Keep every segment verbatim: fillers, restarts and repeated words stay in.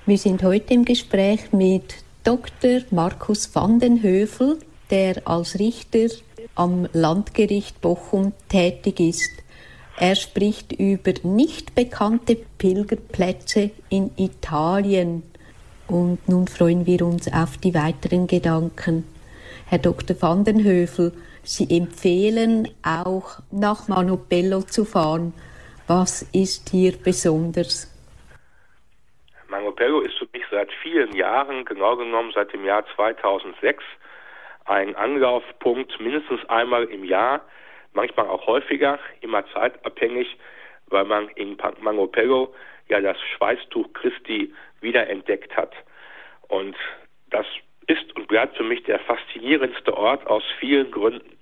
Wir sind heute im Gespräch mit Doktor Markus van den Hövell, der als Richter am Landgericht Bochum tätig ist. Er spricht über nicht bekannte Pilgerplätze in Italien. Und nun freuen wir uns auf die weiteren Gedanken. Herr Doktor van den Hövell, Sie empfehlen auch nach Manopello zu fahren. Was ist hier besonders? Manopello ist für mich seit vielen Jahren, genau genommen seit dem Jahr zweitausendsechs, ein Anlaufpunkt mindestens einmal im Jahr, manchmal auch häufiger, immer zeitabhängig, weil man in Manopello ja das Schweißtuch Christi wiederentdeckt hat. Und das ist und bleibt für mich der faszinierendste Ort aus vielen Gründen.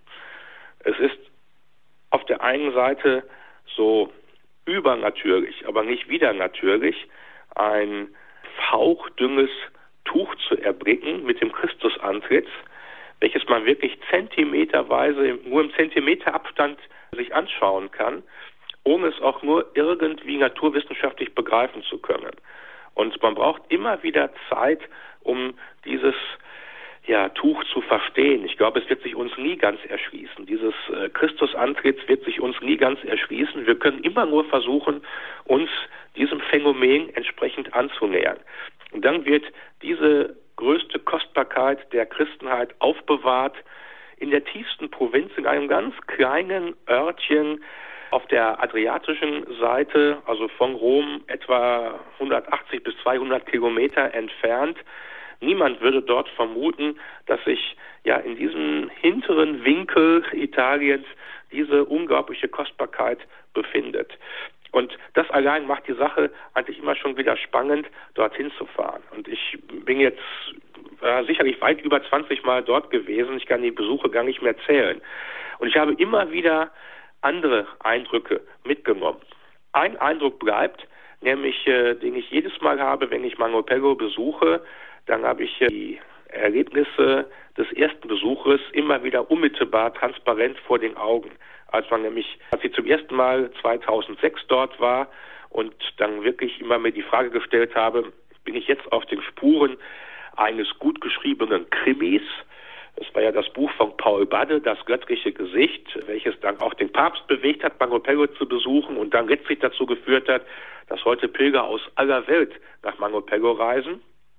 Es ist auf der einen Seite so übernatürlich, aber nicht widernatürlich, ein hauchdünnes Tuch zu erblicken mit dem Christusantlitz, welches man wirklich zentimeterweise, nur im Zentimeterabstand sich anschauen kann, ohne es auch nur irgendwie naturwissenschaftlich begreifen zu können. Und man braucht immer wieder Zeit, um dieses ja, Tuch zu verstehen. Ich glaube, es wird sich uns nie ganz erschließen. Dieses äh, Christusantlitz wird sich uns nie ganz erschließen. Wir können immer nur versuchen, uns diesem Phänomen entsprechend anzunähern. Und dann wird diese größte Kostbarkeit der Christenheit aufbewahrt in der tiefsten Provinz, in einem ganz kleinen Örtchen auf der adriatischen Seite, also von Rom etwa hundertachtzig bis zweihundert Kilometer entfernt. Niemand würde dort vermuten, dass sich ja in diesem hinteren Winkel Italiens diese unglaubliche Kostbarkeit befindet. Und das allein macht die Sache eigentlich immer schon wieder spannend, dorthin zu fahren. Und ich bin jetzt äh, sicherlich weit über zwanzig Mal dort gewesen. Ich kann die Besuche gar nicht mehr zählen. Und ich habe immer wieder andere Eindrücke mitgenommen. Ein Eindruck bleibt, nämlich äh, den ich jedes Mal habe, wenn ich Manopello besuche. Dann habe ich die Erlebnisse des ersten Besuches immer wieder unmittelbar transparent vor den Augen. Als man nämlich, als ich zum ersten Mal zweitausendsechs dort war und dann wirklich immer mir die Frage gestellt habe, bin ich jetzt auf den Spuren eines gut geschriebenen Krimis? Das war ja das Buch von Paul Badde, Das göttliche Gesicht, welches dann auch den Papst bewegt hat, Manopello zu besuchen und dann letztlich dazu geführt hat, dass heute Pilger aus aller Welt nach Manopello reisen.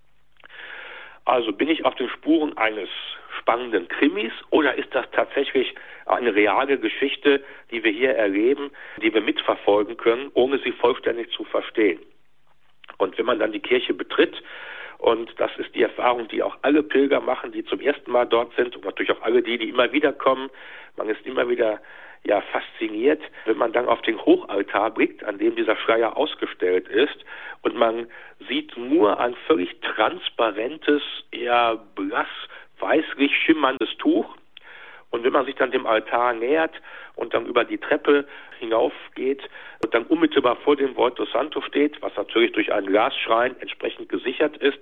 Also bin ich auf den Spuren eines spannenden Krimis oder ist das tatsächlich eine reale Geschichte, die wir hier erleben, die wir mitverfolgen können, ohne sie vollständig zu verstehen? Und wenn man dann die Kirche betritt, und das ist die Erfahrung, die auch alle Pilger machen, die zum ersten Mal dort sind und natürlich auch alle die, die immer wieder kommen, man ist immer wieder ja fasziniert, wenn man dann auf den Hochaltar blickt, an dem dieser Schleier ausgestellt ist und man sieht nur ein völlig transparentes, eher blass, weißlich schimmerndes Tuch. Und wenn man sich dann dem Altar nähert und dann über die Treppe hinaufgeht und dann unmittelbar vor dem Volto Santo steht, was natürlich durch einen Glasschrein entsprechend gesichert ist,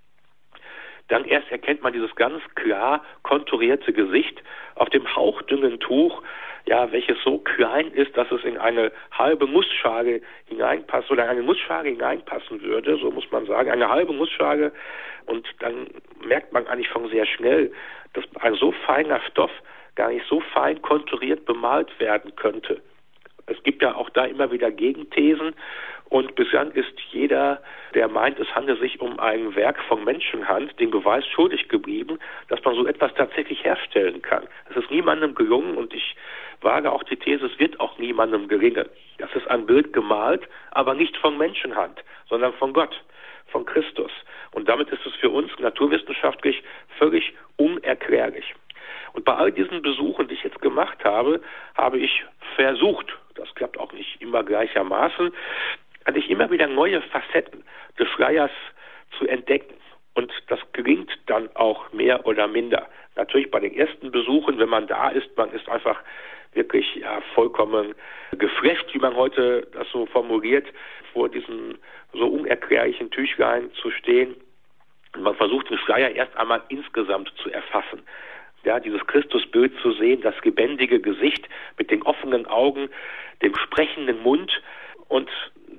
dann erst erkennt man dieses ganz klar konturierte Gesicht auf dem hauchdünnen Tuch, ja, welches so klein ist, dass es in eine halbe Nussschale hineinpasst oder in eine Nussschale hineinpassen würde, so muss man sagen, eine halbe Nussschale. Und dann merkt man eigentlich schon sehr schnell, dass ein so feiner Stoff gar nicht so fein konturiert bemalt werden könnte. Es gibt ja auch da immer wieder Gegenthesen und bislang ist jeder, der meint, es handelt sich um ein Werk von Menschenhand, den Beweis schuldig geblieben, dass man so etwas tatsächlich herstellen kann. Es ist niemandem gelungen und ich wage auch die These, es wird auch niemandem gelingen. Das ist ein Bild gemalt, aber nicht von Menschenhand, sondern von Gott, von Christus. Und damit ist es für uns naturwissenschaftlich völlig unerklärlich. Und bei all diesen Besuchen, die ich jetzt gemacht habe, habe ich versucht, das klappt auch nicht immer gleichermaßen, eigentlich immer wieder neue Facetten des Schleiers zu entdecken. Und das gelingt dann auch mehr oder minder. Natürlich bei den ersten Besuchen, wenn man da ist, man ist einfach wirklich ja, vollkommen geflasht, wie man heute das so formuliert, vor diesem so unerklärlichen Tüchlein zu stehen. Und man versucht den Schleier erst einmal insgesamt zu erfassen. Ja, dieses Christusbild zu sehen, das lebendige Gesicht mit den offenen Augen, dem sprechenden Mund und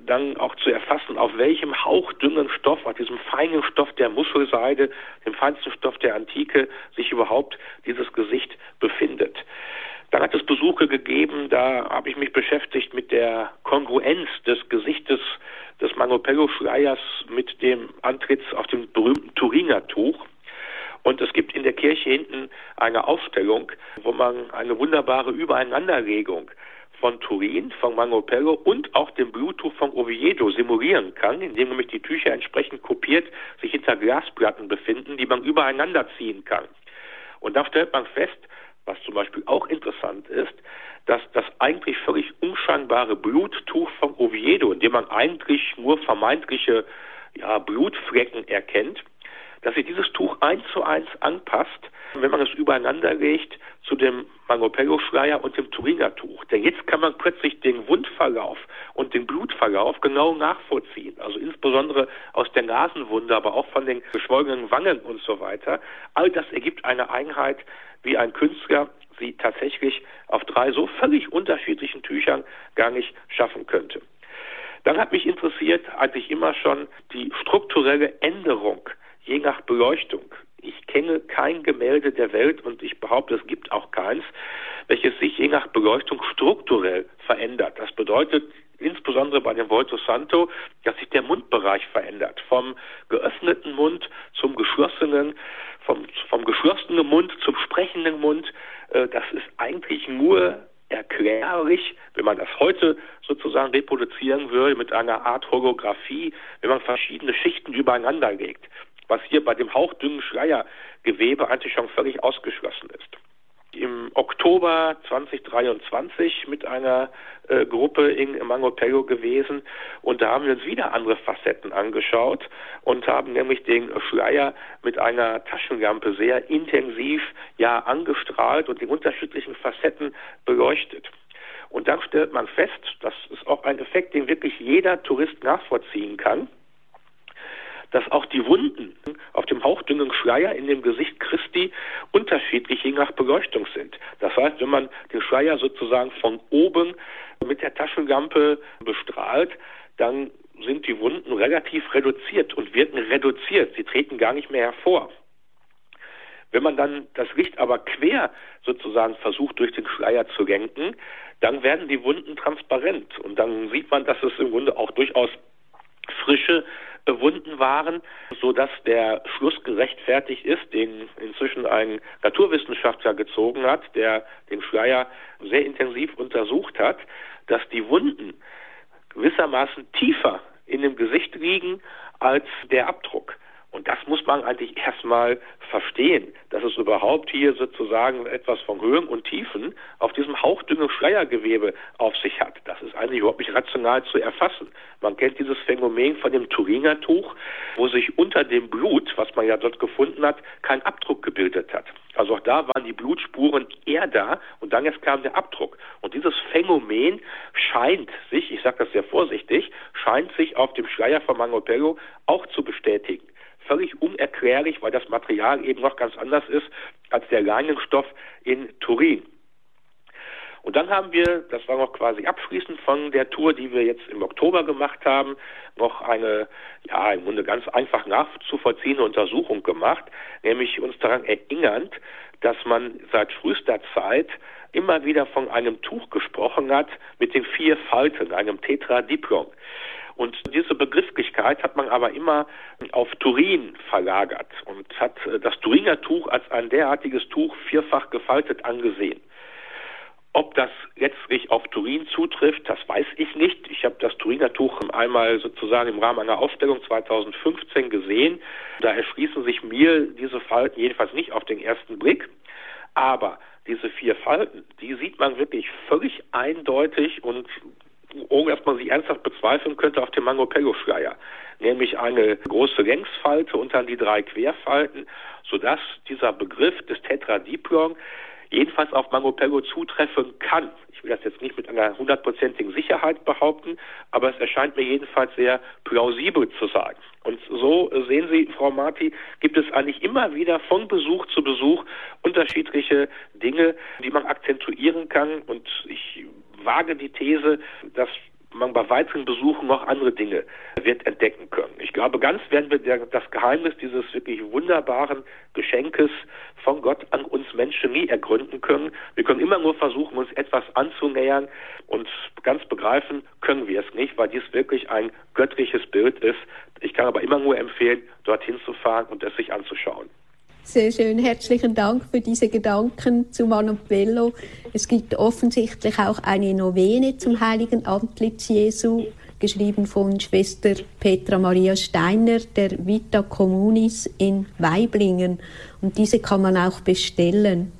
dann auch zu erfassen, auf welchem hauchdünnen Stoff, auf diesem feinen Stoff der Muschelseide, dem feinsten Stoff der Antike, sich überhaupt dieses Gesicht befindet. Dann hat es Besuche gegeben, da habe ich mich beschäftigt mit der Kongruenz des Gesichtes des Manopello-Schleiers mit dem Antritts auf dem berühmten Turiner Tuch. Und es gibt in der Kirche hinten eine Aufstellung, wo man eine wunderbare Übereinanderlegung von Turin, von Manopello und auch dem Bluttuch von Oviedo simulieren kann, indem nämlich die Tücher entsprechend kopiert sich hinter Glasplatten befinden, die man übereinander ziehen kann. Und da stellt man fest, was zum Beispiel auch interessant ist, dass das eigentlich völlig unscheinbare Bluttuch von Oviedo, in dem man eigentlich nur vermeintliche ja, Blutflecken erkennt, dass sich dieses Tuch eins zu eins anpasst, wenn man es übereinander legt zu dem Manopello-Schleier und dem Turiner Tuch. Denn jetzt kann man plötzlich den Wundverlauf und den Blutverlauf genau nachvollziehen. Also insbesondere aus der Nasenwunde, aber auch von den geschwollenen Wangen und so weiter. All das ergibt eine Einheit, wie ein Künstler sie tatsächlich auf drei so völlig unterschiedlichen Tüchern gar nicht schaffen könnte. Dann hat mich interessiert eigentlich immer schon die strukturelle Änderung je nach Beleuchtung. Ich kenne kein Gemälde der Welt und ich behaupte, es gibt auch keins, welches sich je nach Beleuchtung strukturell verändert. Das bedeutet insbesondere bei dem Volto Santo, dass sich der Mundbereich verändert. Vom geöffneten Mund zum geschlossenen, vom, vom geschlossenen Mund zum sprechenden Mund. Äh, das ist eigentlich nur erklärlich, wenn man das heute sozusagen reproduzieren würde mit einer Art Holographie, wenn man verschiedene Schichten übereinander legt, was hier bei dem hauchdünnen Schleiergewebe eigentlich schon völlig ausgeschlossen ist. Im Oktober zweitausenddreiundzwanzig mit einer äh, Gruppe in Manopello gewesen und da haben wir uns wieder andere Facetten angeschaut und haben nämlich den Schleier mit einer Taschenlampe sehr intensiv ja angestrahlt und die unterschiedlichen Facetten beleuchtet. Und dann stellt man fest, das ist auch ein Effekt, den wirklich jeder Tourist nachvollziehen kann, dass auch die Wunden auf dem hauchdünnen Schleier in dem Gesicht Christi unterschiedlich je nach Beleuchtung sind. Das heißt, wenn man den Schleier sozusagen von oben mit der Taschenlampe bestrahlt, dann sind die Wunden relativ reduziert und wirken reduziert. Sie treten gar nicht mehr hervor. Wenn man dann das Licht aber quer sozusagen versucht, durch den Schleier zu lenken, dann werden die Wunden transparent. Und dann sieht man, dass es im Grunde auch durchaus frische Wunden waren, sodass der Schluss gerechtfertigt ist, den inzwischen ein Naturwissenschaftler gezogen hat, der den Schleier sehr intensiv untersucht hat, dass die Wunden gewissermaßen tiefer in dem Gesicht liegen als der Abdruck. Und das muss man eigentlich erstmal verstehen, dass es überhaupt hier sozusagen etwas von Höhen und Tiefen auf diesem hauchdünnen Schleiergewebe auf sich hat. Das ist eigentlich überhaupt nicht rational zu erfassen. Man kennt dieses Phänomen von dem Turiner Tuch, wo sich unter dem Blut, was man ja dort gefunden hat, kein Abdruck gebildet hat. Also auch da waren die Blutspuren eher da und dann erst kam der Abdruck. Und dieses Phänomen scheint sich, ich sage das sehr vorsichtig, scheint sich auf dem Schleier von Manopello auch zu bestätigen. Völlig unerklärlich, weil das Material eben noch ganz anders ist als der Leinenstoff in Turin. Und dann haben wir, das war noch quasi abschließend von der Tour, die wir jetzt im Oktober gemacht haben, noch eine, ja, im Grunde ganz einfach nachzuvollziehende Untersuchung gemacht, nämlich uns daran erinnernd, dass man seit frühester Zeit immer wieder von einem Tuch gesprochen hat mit den vier Falten, einem Tetradiplon. Und diese Begrifflichkeit hat man aber immer auf Turin verlagert und hat das Turiner Tuch als ein derartiges Tuch vierfach gefaltet angesehen. Ob das letztlich auf Turin zutrifft, das weiß ich nicht. Ich habe das Turiner Tuch einmal sozusagen im Rahmen einer Ausstellung zweitausendfünfzehn gesehen. Da erschließen sich mir diese Falten jedenfalls nicht auf den ersten Blick. Aber diese vier Falten, die sieht man wirklich völlig eindeutig und ohne dass man sie ernsthaft bezweifeln könnte, auf dem Manopello-Schleier. Nämlich eine große Längsfalte und dann die drei Querfalten, sodass dieser Begriff des Tetradiplon jedenfalls auf Manopello zutreffen kann. Ich will das jetzt nicht mit einer hundertprozentigen Sicherheit behaupten, aber es erscheint mir jedenfalls sehr plausibel zu sein. Und so sehen Sie, Frau Marti, gibt es eigentlich immer wieder von Besuch zu Besuch unterschiedliche Dinge, die man akzentuieren kann. Und ich wage die These, dass man bei weiteren Besuchen noch andere Dinge wird entdecken können. Ich glaube, ganz werden wir der, das Geheimnis dieses wirklich wunderbaren Geschenkes von Gott an uns Menschen nie ergründen können. Wir können immer nur versuchen, uns etwas anzunähern, und ganz begreifen können wir es nicht, weil dies wirklich ein göttliches Bild ist. Ich kann aber immer nur empfehlen, dorthin zu fahren und es sich anzuschauen. Sehr schön, herzlichen Dank für diese Gedanken zu Manoppello. Es gibt offensichtlich auch eine Novene zum heiligen Antlitz Jesu, geschrieben von Schwester Petra Maria Steiner der Vita Communis in Waiblingen. Und diese kann man auch bestellen.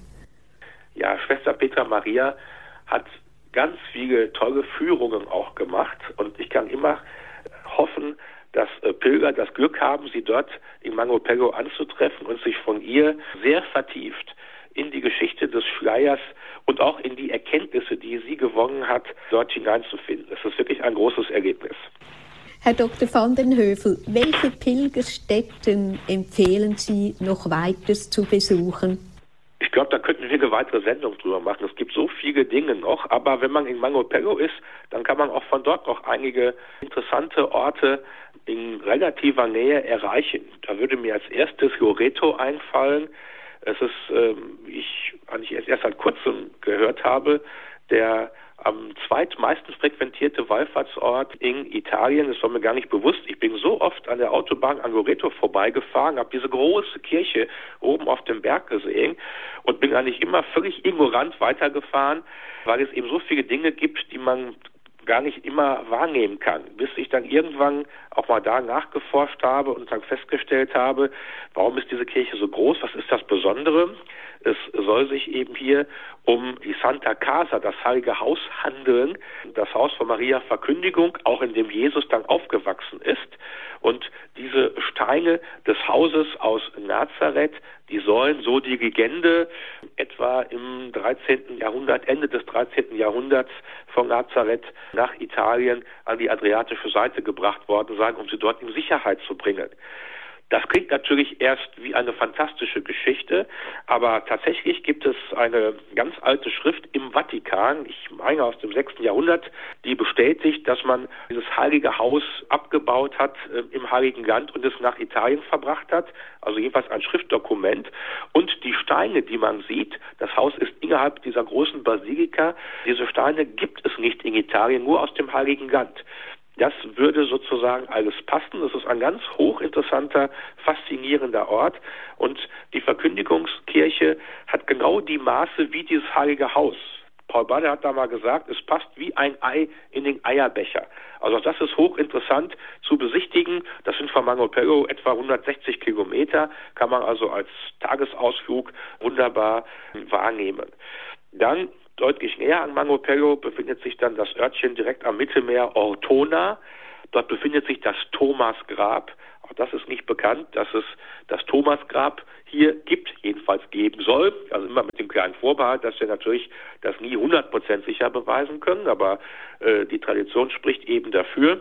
Ja, Schwester Petra Maria hat ganz viele tolle Führungen auch gemacht, und ich kann immer hoffen, dass äh, Pilger das Glück haben, sie dort in Manoppello anzutreffen und sich von ihr sehr vertieft in die Geschichte des Schleiers und auch in die Erkenntnisse, die sie gewonnen hat, dort hineinzufinden. Es ist wirklich ein großes Erlebnis. Herr Doktor van den Hövell, welche Pilgerstätten empfehlen Sie noch weiters zu besuchen? Ich glaube, da könnten wir eine weitere Sendung drüber machen. Es gibt so viele Dinge noch, aber wenn man in Manoppello ist, dann kann man auch von dort noch einige interessante Orte in relativer Nähe erreichen. Da würde mir als erstes Loreto einfallen. Es ist, ähm, ich eigentlich erst, erst seit kurzem gehört habe, der am zweitmeisten frequentierte Wallfahrtsort in Italien. Das war mir gar nicht bewusst. Ich bin so oft an der Autobahn an Loreto vorbeigefahren, habe diese große Kirche oben auf dem Berg gesehen und bin eigentlich immer völlig ignorant weitergefahren, weil es eben so viele Dinge gibt, die man gar nicht immer wahrnehmen kann, bis ich dann irgendwann auch mal da nachgeforscht habe und dann festgestellt habe, warum ist diese Kirche so groß, was ist das Besondere? Es soll sich eben hier um die Santa Casa, das heilige Haus, handeln, das Haus von Maria Verkündigung, auch in dem Jesus dann aufgewachsen ist. Und diese Steine des Hauses aus Nazareth, die sollen, so die Legende, etwa im dreizehnten Jahrhundert, Ende des dreizehnten Jahrhunderts von Nazareth nach Italien an die adriatische Seite gebracht worden sein, um sie dort in Sicherheit zu bringen. Das klingt natürlich erst wie eine fantastische Geschichte, aber tatsächlich gibt es eine ganz alte Schrift im Vatikan, ich meine aus dem sechsten Jahrhundert, die bestätigt, dass man dieses heilige Haus abgebaut hat äh, im Heiligen Land und es nach Italien verbracht hat, also jedenfalls ein Schriftdokument. Und die Steine, die man sieht, das Haus ist innerhalb dieser großen Basilika, diese Steine gibt es nicht in Italien, nur aus dem Heiligen Land. Das würde sozusagen alles passen. Das ist ein ganz hochinteressanter, faszinierender Ort. Und die Verkündigungskirche hat genau die Maße wie dieses heilige Haus. Paul Bade hat da mal gesagt, es passt wie ein Ei in den Eierbächer. Also das ist hochinteressant zu besichtigen. Das sind von Manoppello etwa hundertsechzig Kilometer, kann man also als Tagesausflug wunderbar wahrnehmen. Dann deutlich näher an Manoppello befindet sich dann das Örtchen direkt am Mittelmeer Ortona. Dort befindet sich das Thomasgrab. Auch das ist nicht bekannt, dass es das Thomasgrab hier gibt, jedenfalls geben soll. Also immer mit dem kleinen Vorbehalt, dass wir natürlich das nie hundert Prozent sicher beweisen können, aber äh, die Tradition spricht eben dafür.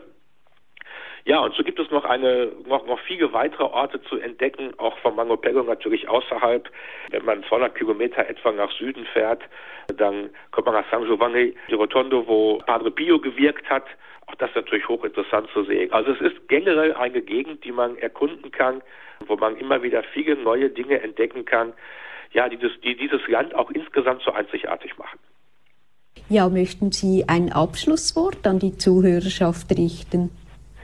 Ja, und so gibt es noch eine, noch, noch viele weitere Orte zu entdecken, auch von Manoppello natürlich außerhalb. Wenn man zweihundert Kilometer etwa nach Süden fährt, dann kommt man nach San Giovanni di Rotondo, wo Padre Pio gewirkt hat. Auch das ist natürlich hochinteressant zu sehen. Also es ist generell eine Gegend, die man erkunden kann, wo man immer wieder viele neue Dinge entdecken kann, ja, die, das, die dieses Land auch insgesamt so einzigartig machen. Ja, möchten Sie ein Abschlusswort an die Zuhörerschaft richten?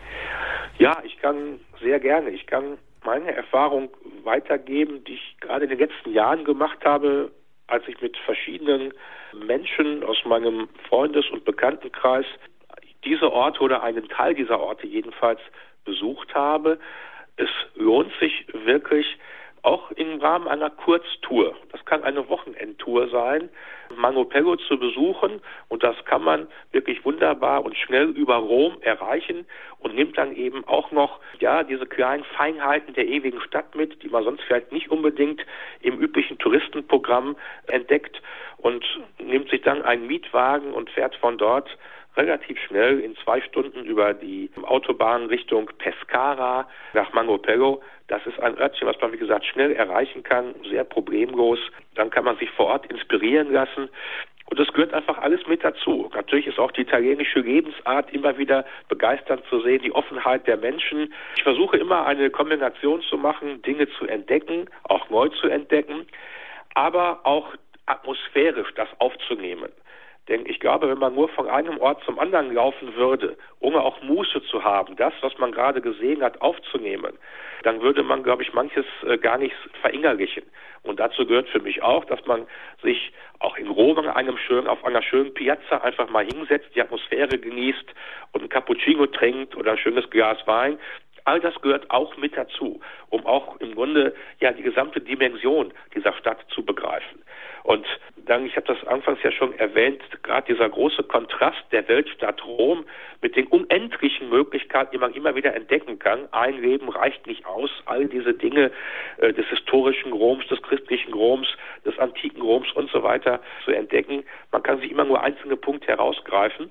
Ja, ich kann sehr gerne. Ich kann meine Erfahrung weitergeben, die ich gerade in den letzten Jahren gemacht habe, als ich mit verschiedenen Menschen aus meinem Freundes- und Bekanntenkreis diese Orte oder einen Teil dieser Orte jedenfalls besucht habe. Es lohnt sich wirklich, auch im Rahmen einer Kurztour. Das kann eine Wochenendtour sein, Manoppello zu besuchen, und das kann man wirklich wunderbar und schnell über Rom erreichen und nimmt dann eben auch noch ja diese kleinen Feinheiten der ewigen Stadt mit, die man sonst vielleicht nicht unbedingt im üblichen Touristenprogramm entdeckt, und nimmt sich dann einen Mietwagen und fährt von dort relativ schnell in zwei Stunden über die Autobahn Richtung Pescara nach Manoppello. Das ist ein Örtchen, was man, wie gesagt, schnell erreichen kann, sehr problemlos. Dann kann man sich vor Ort inspirieren lassen. Und das gehört einfach alles mit dazu. Natürlich ist auch die italienische Lebensart immer wieder begeisternd zu sehen, die Offenheit der Menschen. Ich versuche immer eine Kombination zu machen, Dinge zu entdecken, auch neu zu entdecken, aber auch atmosphärisch das aufzunehmen. Denn ich glaube, wenn man nur von einem Ort zum anderen laufen würde, ohne auch Muße zu haben, das, was man gerade gesehen hat, aufzunehmen, dann würde man, glaube ich, manches äh, gar nicht verinnerlichen. Und dazu gehört für mich auch, dass man sich auch in Rom an einem schönen, auf einer schönen Piazza einfach mal hinsetzt, die Atmosphäre genießt und ein Cappuccino trinkt oder ein schönes Glas Wein. All das gehört auch mit dazu, um auch im Grunde ja die gesamte Dimension dieser Stadt zu begreifen. Und dann, ich habe das anfangs ja schon erwähnt, gerade dieser große Kontrast der Weltstadt Rom mit den unendlichen Möglichkeiten, die man immer wieder entdecken kann. Ein Leben reicht nicht aus, all diese Dinge äh, des historischen Roms, des christlichen Roms, des antiken Roms und so weiter zu entdecken. Man kann sich immer nur einzelne Punkte herausgreifen.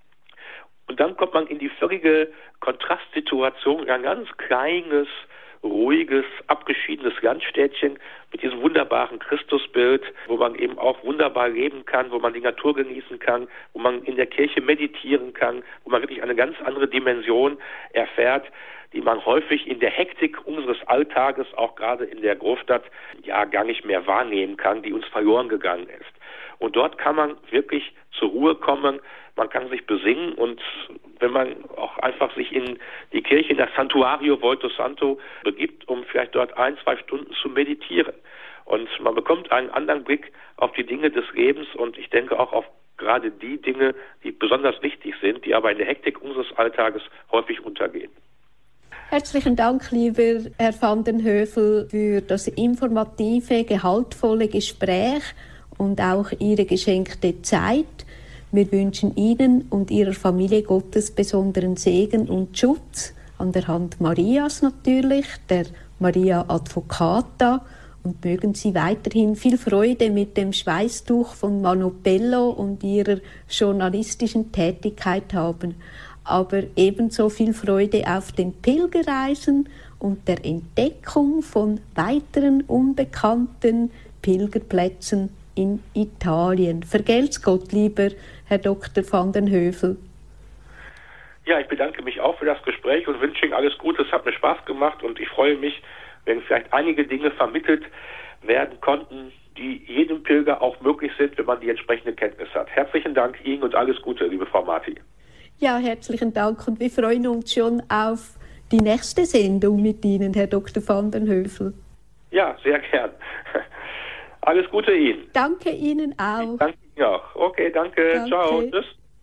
Und dann kommt man in die völlige Kontrastsituation, ein ganz kleines, ruhiges, abgeschiedenes Landstädtchen mit diesem wunderbaren Christusbild, wo man eben auch wunderbar leben kann, wo man die Natur genießen kann, wo man in der Kirche meditieren kann, wo man wirklich eine ganz andere Dimension erfährt, die man häufig in der Hektik unseres Alltages, auch gerade in der Großstadt, ja gar nicht mehr wahrnehmen kann, die uns verloren gegangen ist. Und dort kann man wirklich zur Ruhe kommen, man kann sich besingen und wenn man auch einfach sich in die Kirche, in das Santuario Volto Santo begibt, um vielleicht dort ein, zwei Stunden zu meditieren. Und man bekommt einen anderen Blick auf die Dinge des Lebens und ich denke auch auf gerade die Dinge, die besonders wichtig sind, die aber in der Hektik unseres Alltages häufig untergehen. Herzlichen Dank, lieber Herr van den Hövell, für das informative, gehaltvolle Gespräch und auch Ihre geschenkte Zeit. Wir wünschen Ihnen und Ihrer Familie Gottes besonderen Segen und Schutz, an der Hand Marias natürlich, der Maria Advocata, und mögen Sie weiterhin viel Freude mit dem Schweißtuch von Manopello und Ihrer journalistischen Tätigkeit haben, aber ebenso viel Freude auf den Pilgerreisen und der Entdeckung von weiteren unbekannten Pilgerplätzen in Italien. Vergelt's Gott, lieber Herr Doktor van den Hövell. Ja, ich bedanke mich auch für das Gespräch und wünsche Ihnen alles Gute. Es hat mir Spaß gemacht und ich freue mich, wenn vielleicht einige Dinge vermittelt werden konnten, die jedem Pilger auch möglich sind, wenn man die entsprechende Kenntnis hat. Herzlichen Dank Ihnen und alles Gute, liebe Frau Marti. Ja, herzlichen Dank und wir freuen uns schon auf die nächste Sendung mit Ihnen, Herr Doktor van den Hövell. Ja, sehr gern. Alles Gute Ihnen. Danke Ihnen auch. Ich danke Ihnen auch. Okay, danke. danke. Ciao. Tschüss.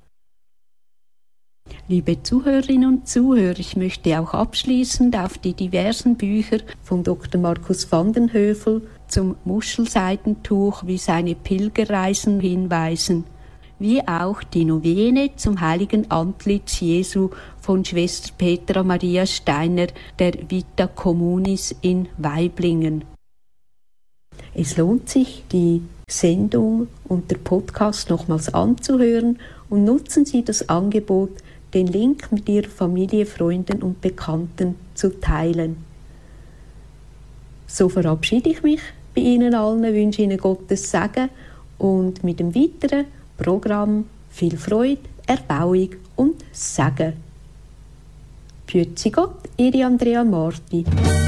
Liebe Zuhörerinnen und Zuhörer, ich möchte auch abschließend auf die diversen Bücher von Doktor Markus van den Hövell zum Muschelseidentuch wie seine Pilgerreisen hinweisen, wie auch die Novene zum heiligen Antlitz Jesu von Schwester Petra Maria Steiner der Vita Communis in Waiblingen. Es lohnt sich, die Sendung und der Podcast nochmals anzuhören und nutzen Sie das Angebot, den Link mit Ihrer Familie, Freunden und Bekannten zu teilen. So verabschiede ich mich bei Ihnen allen, wünsche Ihnen Gottes Segen und mit dem weiteren Programm viel Freude, Erbauung und Segen. Pützi Gott, Ihre Andrea Marti.